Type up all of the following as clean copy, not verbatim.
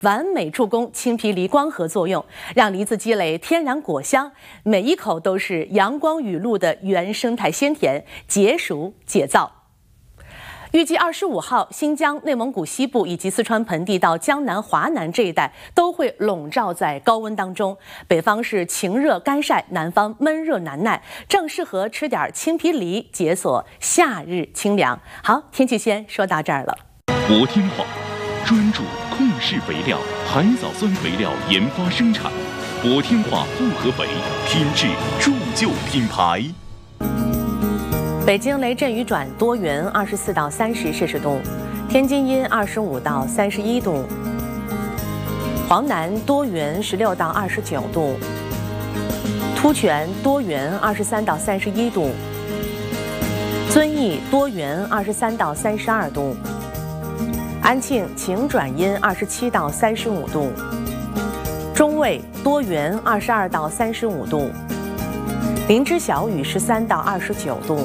完美助攻青皮梨光合作用，让梨子积累天然果香，每一口都是阳光雨露的原生态鲜甜，解暑解燥。预计25号，新疆、内蒙古西部以及四川盆地到江南、华南这一带都会笼罩在高温当中。北方是晴热干晒，南方闷热难耐，正适合吃点青皮梨，解锁夏日清凉。好，天气先说到这儿了。 国天化专注控制肥料、海藻酸肥料研发生产，国天化复合肥，品质铸就品牌。 北京雷阵雨转多云，24到30摄氏度；天津阴25到31度；黄南多云16到29度；突厥多云23到31度；遵义多云23到32度；安庆晴转阴27到35度；中卫多云22到35度；林芝小雨13到29度；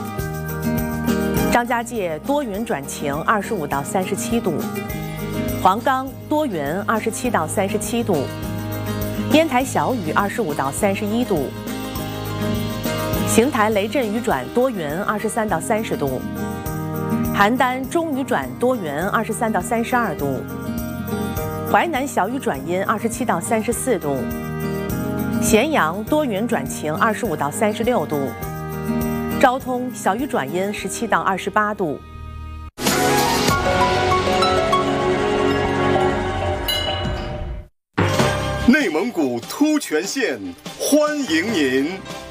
张家界多云转晴25到37度；黄冈多云27到37度；烟台小雨25到31度；邢台雷阵雨转多云23到30度；邯郸中雨转多云23到32度；淮南小雨转阴27到34度；咸阳多云转晴25到36度；昭通小雨转阴17到28度。 内蒙古突厥县欢迎您。